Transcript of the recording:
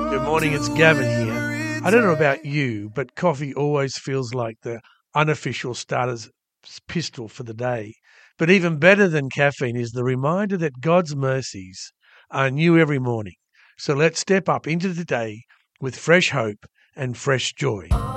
Good morning, it's Gavin here. I don't know about you, but coffee always feels like the unofficial starter's pistol for the day. But even better than caffeine is the reminder that God's mercies are new every morning. So let's step up into the day with fresh hope and fresh joy.